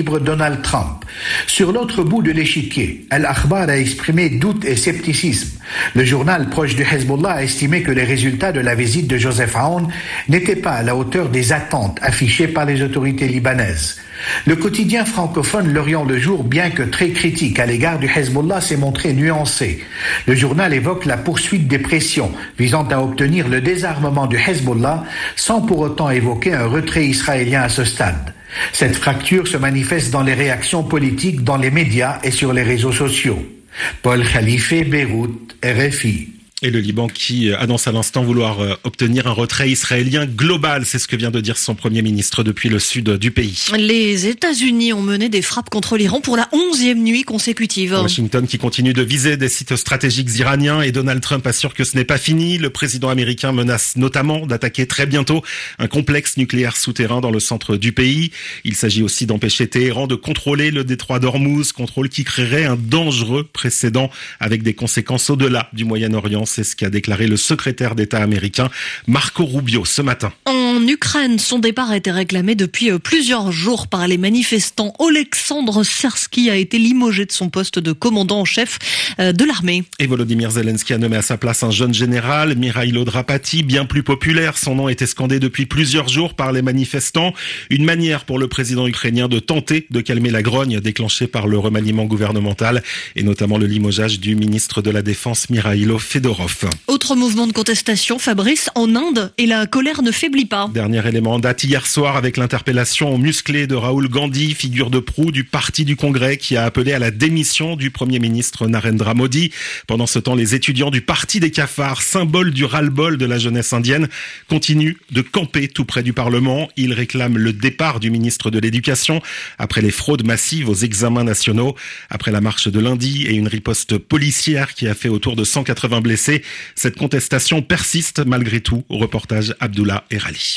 libre Donald Trump. Sur l'autre bout de l'échiquier, Al-Akhbar a exprimé doute et scepticisme. Le journal proche du Hezbollah a estimé que les résultats de la visite de Joseph Aoun n'étaient pas à la hauteur des attentes affichées par les autorités libanaises. Le quotidien francophone L'Orient le Jour, bien que très critique à l'égard du Hezbollah, s'est montré nuancé. Le journal évoque la poursuite des pressions visant à obtenir le désarmement du Hezbollah sans pour autant évoquer un retrait israélien à ce stade. Cette fracture se manifeste dans les réactions politiques dans les médias et sur les réseaux sociaux. Paul Khalife, Beyrouth, RFI. Et le Liban qui annonce à l'instant vouloir obtenir un retrait israélien global. C'est ce que vient de dire son Premier ministre depuis le sud du pays. Les États-Unis ont mené des frappes contre l'Iran pour la 11e nuit consécutive. Washington qui continue de viser des sites stratégiques iraniens et Donald Trump assure que ce n'est pas fini. Le président américain menace notamment d'attaquer très bientôt un complexe nucléaire souterrain dans le centre du pays. Il s'agit aussi d'empêcher Téhéran de contrôler le détroit d'Ormuz, contrôle qui créerait un dangereux précédent avec des conséquences au-delà du Moyen-Orient. C'est ce qu'a déclaré le secrétaire d'État américain Marco Rubio ce matin. En Ukraine, son départ a été réclamé depuis plusieurs jours par les manifestants. Oleksandr Sersky a été limogé de son poste de commandant en chef de l'armée. Et Volodymyr Zelensky a nommé à sa place un jeune général, Mikhailo Drapati, bien plus populaire. Son nom était scandé depuis plusieurs jours par les manifestants. Une manière pour le président ukrainien de tenter de calmer la grogne déclenchée par le remaniement gouvernemental et notamment le limogeage du ministre de la Défense Mikhailo Fedorov. Autre mouvement de contestation, Fabrice, en Inde, et la colère ne faiblit pas. Dernier élément en date hier soir avec l'interpellation musclée de Rahul Gandhi, figure de proue du parti du Congrès qui a appelé à la démission du Premier ministre Narendra Modi. Pendant ce temps, les étudiants du Parti des cafards, symbole du ras-le-bol de la jeunesse indienne, continuent de camper tout près du Parlement. Ils réclament le départ du ministre de l'Éducation après les fraudes massives aux examens nationaux, après la marche de lundi et une riposte policière qui a fait autour de 180 blessés. Cette contestation persiste malgré tout. Reportage Abdullah Erali.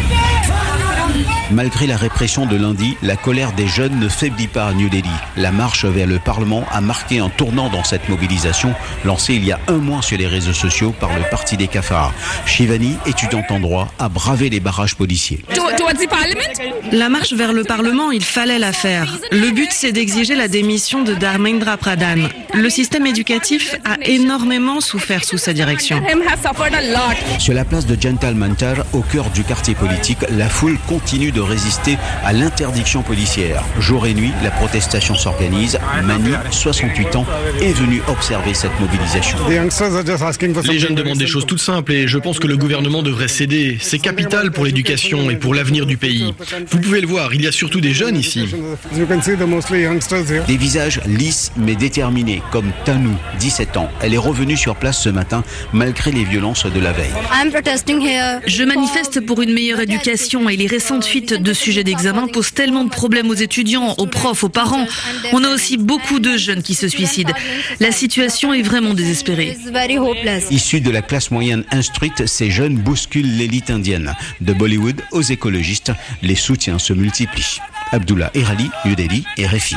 Malgré la répression de lundi, la colère des jeunes ne faiblit pas à New Delhi. La marche vers le Parlement a marqué un tournant dans cette mobilisation, lancée il y a un mois sur les réseaux sociaux par le Parti des cafards. Shivani, étudiante en droit, a bravé les barrages policiers. La marche vers le Parlement, il fallait la faire. Le but, c'est d'exiger la démission de Dharmendra Pradhan. Le système éducatif a énormément souffert sous sa direction. Sur la place de Jantal Mantar, au cœur du quartier politique, la foule continue de résister à l'interdiction policière. Jour et nuit, la protestation s'organise. Mani, 68 ans, est venu observer cette mobilisation. Les jeunes demandent des choses toutes simples et je pense que le gouvernement devrait céder. C'est capital pour l'éducation et pour l'avenir du pays. Vous pouvez le voir, il y a surtout des jeunes ici. Des visages lisses mais déterminés, comme Tanu, 17 ans. Elle est revenue sur place ce matin, malgré les violences de la veille. Je manifeste pour une meilleure éducation et les récentes fuites de sujets d'examen posent tellement de problèmes aux étudiants, aux profs, aux parents. On a aussi beaucoup de jeunes qui se suicident. La situation est vraiment désespérée. Issus de la classe moyenne instruite, ces jeunes bousculent l'élite indienne. De Bollywood aux écologistes, les soutiens se multiplient. Abdullah Erali, New Delhi, RFI.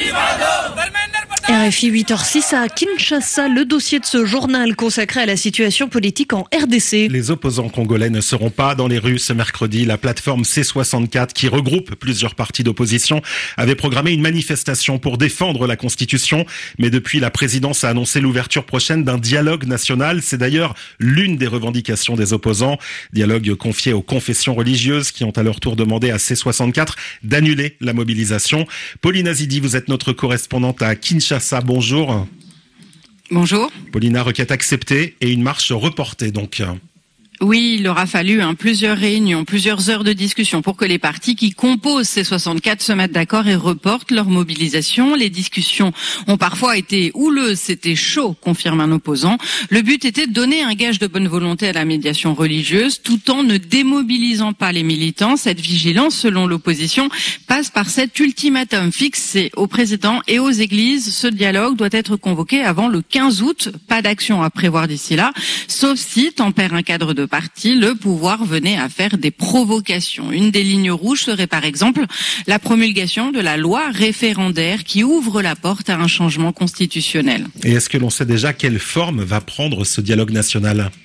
RFI 8h06 à Kinshasa, le dossier de ce journal consacré à la situation politique en RDC. Les opposants congolais ne seront pas dans les rues ce mercredi. La plateforme C64, qui regroupe plusieurs partis d'opposition, avait programmé une manifestation pour défendre la Constitution. Mais depuis, la présidence a annoncé l'ouverture prochaine d'un dialogue national. C'est d'ailleurs l'une des revendications des opposants. Dialogue confié aux confessions religieuses qui ont à leur tour demandé à C64 d'annuler la mobilisation. Pauline Azidi, vous êtes notre correspondante à Kinshasa. Bonjour. Bonjour. Paulina, requête acceptée et une marche reportée donc. Oui, il aura fallu plusieurs réunions, plusieurs heures de discussion pour que les partis qui composent ces 64 se mettent d'accord et reportent leur mobilisation. Les discussions ont parfois été houleuses, c'était chaud, confirme un opposant. Le but était de donner un gage de bonne volonté à la médiation religieuse tout en ne démobilisant pas les militants. Cette vigilance, selon l'opposition, passe par cet ultimatum fixé au président et aux églises. Ce dialogue doit être convoqué avant le 15 août. Pas d'action à prévoir d'ici là, sauf si tempère un cadre de parti, le pouvoir venait à faire des provocations. Une des lignes rouges serait par exemple la promulgation de la loi référendaire qui ouvre la porte à un changement constitutionnel. Et est-ce que l'on sait déjà quelle forme va prendre ce dialogue national ?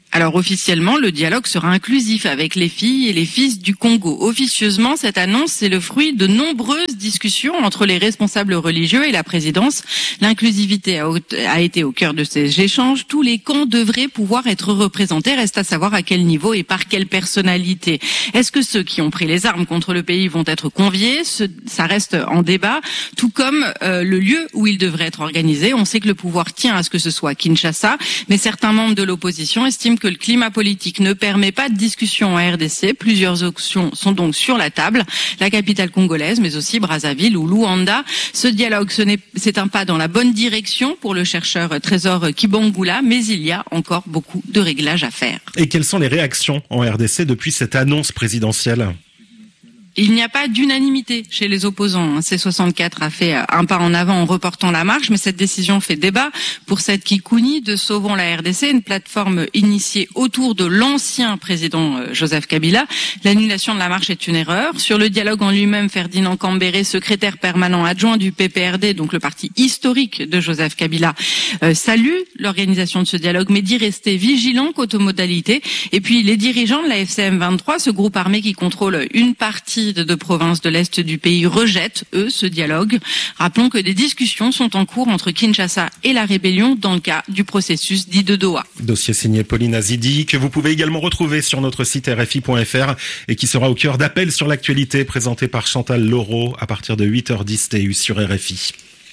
Alors officiellement, le dialogue sera inclusif avec les filles et les fils du Congo. Officieusement, cette annonce, c'est le fruit de nombreuses discussions entre les responsables religieux et la présidence. L'inclusivité a été au cœur de ces échanges. Tous les camps devraient pouvoir être représentés. Reste à savoir à quel niveau et par quelle personnalité. Est-ce que ceux qui ont pris les armes contre le pays vont être conviés ? Ça reste en débat, tout comme le lieu où ils devraient être organisés. On sait que le pouvoir tient à ce que ce soit Kinshasa, mais certains membres de l'opposition estiment que le climat politique ne permet pas de discussion en RDC. Plusieurs options sont donc sur la table. La capitale congolaise, mais aussi Brazzaville ou Luanda. Ce dialogue, c'est un pas dans la bonne direction pour le chercheur Trésor Kibangula, mais il y a encore beaucoup de réglages à faire. Et quelles sont les réactions en RDC depuis cette annonce présidentielle ? Il n'y a pas d'unanimité chez les opposants. C64 a fait un pas en avant en reportant la marche, mais cette décision fait débat. Pour cette Kikouni de Sauvons la RDC, une plateforme initiée autour de l'ancien président Joseph Kabila, l'annulation de la marche est une erreur. Sur le dialogue en lui-même, Ferdinand Kambere, secrétaire permanent adjoint du PPRD, donc le parti historique de Joseph Kabila, salue l'organisation de ce dialogue, mais dit rester vigilant quant aux modalités. Et puis les dirigeants de la FCM 23, ce groupe armé qui contrôle une partie de provinces de l'Est du pays, rejettent, eux, ce dialogue. Rappelons que des discussions sont en cours entre Kinshasa et la rébellion dans le cas du processus dit de Doha. Dossier signé Pauline Azidi, que vous pouvez également retrouver sur notre site rfi.fr et qui sera au cœur d'appels sur l'actualité présenté par Chantal Laureau à partir de 8h10 TU sur RFI.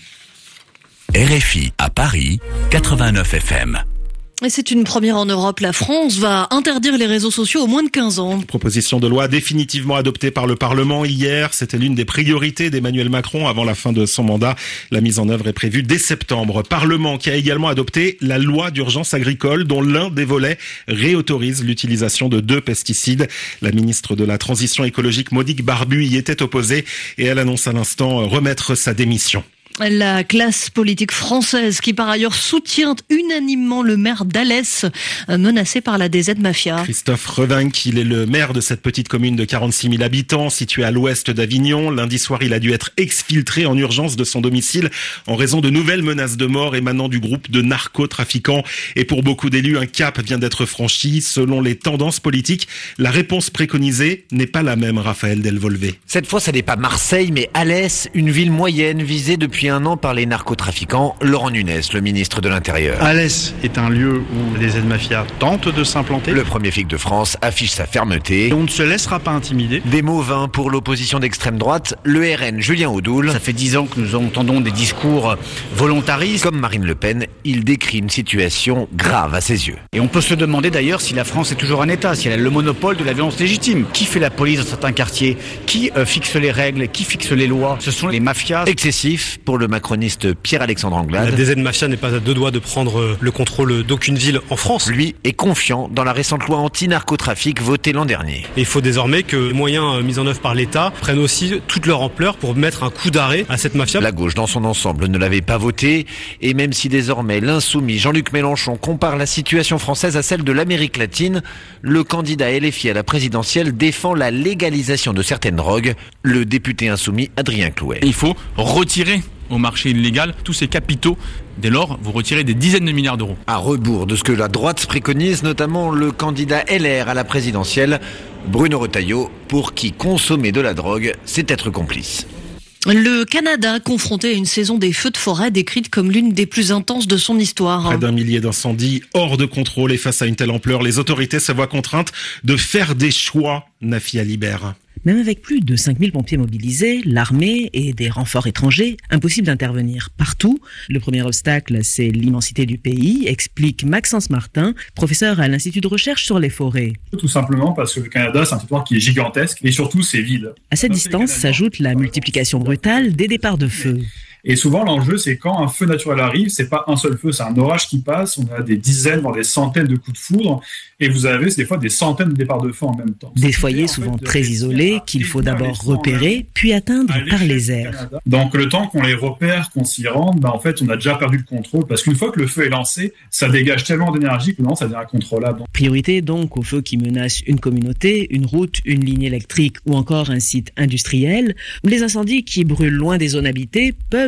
RFI à Paris, 89 FM. Et c'est une première en Europe. La France va interdire les réseaux sociaux aux moins de 15 ans. Proposition de loi définitivement adoptée par le Parlement hier. C'était l'une des priorités d'Emmanuel Macron avant la fin de son mandat. La mise en œuvre est prévue dès septembre. Parlement qui a également adopté la loi d'urgence agricole dont l'un des volets réautorise l'utilisation de 2 pesticides. La ministre de la Transition écologique Monique Barbu y était opposée et elle annonce à l'instant remettre sa démission. La classe politique française qui par ailleurs soutient unanimement le maire d'Alès menacé par la DZ Mafia. Christophe Revinck, il est le maire de cette petite commune de 46 000 habitants située à l'ouest d'Avignon. Lundi soir, il a dû être exfiltré en urgence de son domicile en raison de nouvelles menaces de mort émanant du groupe de narcotrafiquants. Et pour beaucoup d'élus, un cap vient d'être franchi. Selon les tendances politiques, la réponse préconisée n'est pas la même, Raphaël Delvolvé. Cette fois, ça n'est pas Marseille, mais Alès, une ville moyenne visée depuis un an par les narcotrafiquants. Laurent Nunez, le ministre de l'Intérieur. Alès est un lieu où les Z-Mafia tentent de s'implanter. Le premier flic de France affiche sa fermeté. Et on ne se laissera pas intimider. Des mots vains pour l'opposition d'extrême droite, le RN Julien Audoul. Ça fait 10 ans que nous entendons des discours volontaristes. Comme Marine Le Pen, il décrit une situation grave à ses yeux. Et on peut se demander d'ailleurs si la France est toujours un État, si elle a le monopole de la violence légitime. Qui fait la police dans certains quartiers ? Qui fixe les règles ? Qui fixe les lois ? Ce sont les mafias. Excessif pour le macroniste Pierre-Alexandre Anglade. La DZ Mafia n'est pas à 2 doigts de prendre le contrôle d'aucune ville en France. Lui est confiant dans la récente loi anti-narcotrafic votée l'an dernier. Et il faut désormais que les moyens mis en œuvre par l'État prennent aussi toute leur ampleur pour mettre un coup d'arrêt à cette mafia. La gauche dans son ensemble ne l'avait pas voté, et même si désormais l'insoumis Jean-Luc Mélenchon compare la situation française à celle de l'Amérique latine, le candidat LFI à la présidentielle défend la légalisation de certaines drogues. Le député insoumis Adrien Clouet. Il faut retirer au marché illégal tous ces capitaux. Dès lors, vous retirez des dizaines de milliards d'euros. À rebours de ce que la droite préconise, notamment le candidat LR à la présidentielle, Bruno Retailleau, pour qui consommer de la drogue, c'est être complice. Le Canada confronté à une saison des feux de forêt décrite comme l'une des plus intenses de son histoire. Près d'1 millier d'incendies hors de contrôle et face à une telle ampleur, les autorités se voient contraintes de faire des choix. Nafia Libert. Même avec plus de 5000 pompiers mobilisés, l'armée et des renforts étrangers, impossible d'intervenir partout. Le premier obstacle, c'est l'immensité du pays, explique Maxence Martin, professeur à l'Institut de recherche sur les forêts. Tout simplement parce que le Canada, c'est un territoire qui est gigantesque et surtout c'est vide. À cette distance s'ajoute la multiplication brutale des départs de feu. Et souvent, l'enjeu, c'est quand un feu naturel arrive, c'est pas un seul feu, c'est un orage qui passe, on a des dizaines, voire des centaines de coups de foudre, et vous avez des fois des centaines de départs de feu en même temps. Des foyers souvent très isolés qu'il faut d'abord repérer, puis atteindre par les airs. Donc le temps qu'on les repère, qu'on s'y rende, en fait, on a déjà perdu le contrôle, parce qu'une fois que le feu est lancé, ça dégage tellement d'énergie que non, ça devient incontrôlable. Priorité donc aux feux qui menacent une communauté, une route, une ligne électrique ou encore un site industriel. Les incendies qui brûlent loin des zones habitées peuvent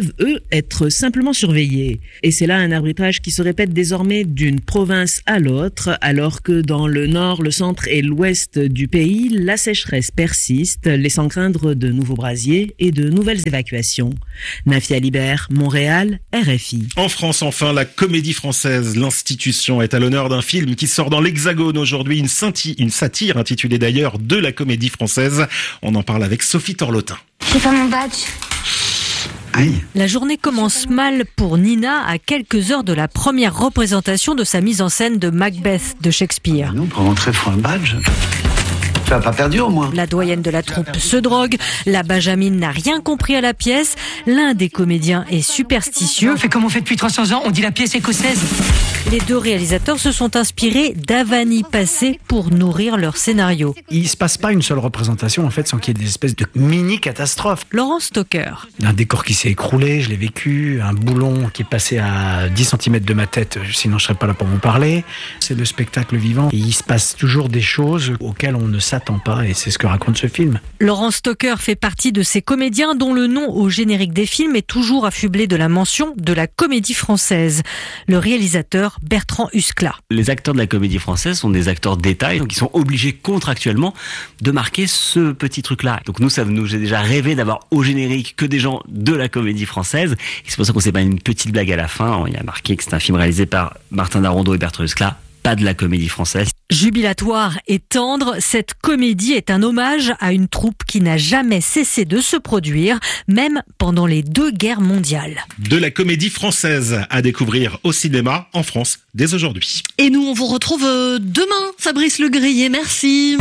peuvent, eux, être simplement surveillés. Et c'est là un arbitrage qui se répète désormais d'une province à l'autre, alors que dans le nord, le centre et l'ouest du pays, la sécheresse persiste, laissant craindre de nouveaux brasiers et de nouvelles évacuations. Nafia Libert, Montréal, RFI. En France, enfin, la Comédie Française, l'institution, est à l'honneur d'un film qui sort dans l'Hexagone aujourd'hui, une satire intitulée d'ailleurs de la Comédie Française. On en parle avec Sophie Torlotin. C'est pas mon badge. Aïe. La journée commence mal pour Nina à quelques heures de la première représentation de sa mise en scène de Macbeth de Shakespeare. Nous, pour rentrer, il faut un badge. Tu n'as pas perdu au moins. La doyenne de la troupe se drogue, la Benjamine n'a rien compris à la pièce, l'un des comédiens est superstitieux. On fait comme on fait depuis 300 ans, on dit la pièce écossaise. Les deux réalisateurs se sont inspirés d'Avani Passé pour nourrir leur scénario. Il se passe pas une seule représentation en fait sans qu'il y ait des espèces de mini-catastrophes. Laurence Stocker. Un décor qui s'est écroulé, je l'ai vécu, un boulon qui est passé à 10 cm de ma tête, sinon je serais pas là pour vous parler. C'est le spectacle vivant et il se passe toujours des choses auxquelles on ne s'attend pas et c'est ce que raconte ce film. Laurence Stocker fait partie de ces comédiens dont le nom au générique des films est toujours affublé de la mention de la Comédie Française. Le réalisateur Bertrand Huskla. Les acteurs de la Comédie Française sont des acteurs détails, donc ils sont obligés contractuellement de marquer ce petit truc-là. Donc nous, ça nous a déjà rêvé d'avoir au générique que des gens de la Comédie Française. Et c'est pour ça qu'on s'est pas une petite blague à la fin. Il y a marqué que c'est un film réalisé par Martin Darondeau et Bertrand Huskla, pas de la Comédie Française. Jubilatoire et tendre, cette comédie est un hommage à une troupe qui n'a jamais cessé de se produire, même pendant les 2 guerres mondiales. De la Comédie Française à découvrir au cinéma en France dès aujourd'hui. Et nous, on vous retrouve demain, Fabrice Legrier, merci.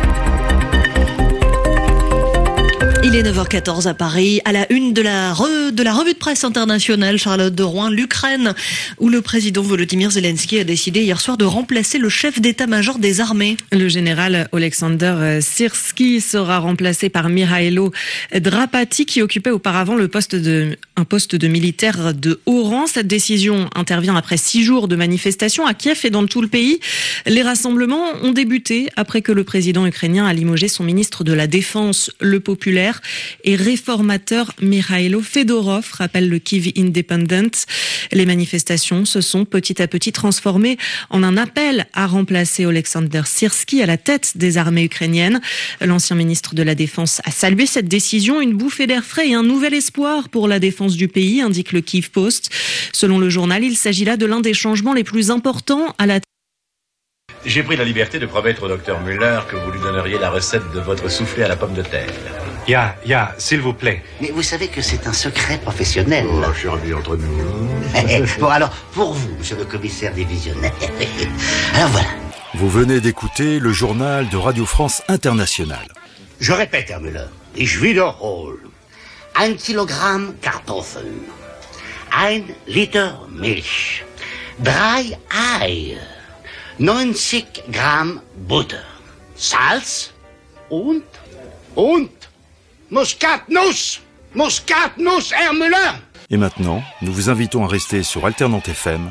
Il est 9h14 à Paris, à la une de la revue de presse internationale, Charlotte de Rouen, l'Ukraine, où le président Volodymyr Zelensky a décidé hier soir de remplacer le chef d'état-major des armées. Le général Oleksandr Syrski sera remplacé par Mihailo Drapati, qui occupait auparavant un poste de militaire de haut rang. Cette décision intervient après 6 jours de manifestations à Kiev et dans tout le pays. Les rassemblements ont débuté après que le président ukrainien a limogé son ministre de la Défense, le populaire et réformateur Mikhailo Fedorov, rappelle le Kyiv Independent. Les manifestations se sont petit à petit transformées en un appel à remplacer Oleksandr Syrski à la tête des armées ukrainiennes. L'ancien ministre de la Défense a salué cette décision, une bouffée d'air frais et un nouvel espoir pour la défense du pays, indique le Kyiv Post. Selon le journal, il s'agit là de l'un des changements les plus importants à la. J'ai pris la liberté de promettre au docteur Müller que vous lui donneriez la recette de votre soufflé à la pomme de terre. S'il vous plaît. Mais vous savez que c'est un secret professionnel. Oh, cher ami, entre nous. Bon, alors, pour vous, monsieur le commissaire divisionnaire. Alors voilà. Vous venez d'écouter le journal de Radio France Internationale. Je répète, Herr Müller. Ich wiederhole. 1 Kilogramm Kartoffeln. 1 Liter Milch. 3 Eier. 90 Gramm Butter. Salz und Muskatnuss. Muskatnuss, Herr Müller. Et maintenant, nous vous invitons à rester sur Alternante FM.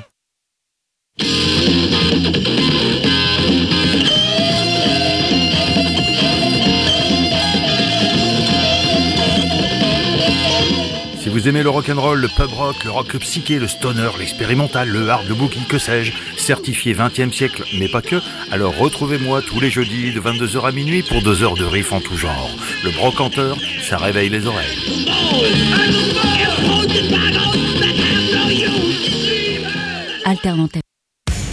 Si vous aimez le rock'n'roll, le pub rock, le rock psyché, le stoner, l'expérimental, le hard, le boogie, que sais-je, certifié 20e siècle, mais pas que, alors retrouvez-moi tous les jeudis de 22h à minuit pour 2 heures de riff en tout genre. Le brocanteur, ça réveille les oreilles. Alternante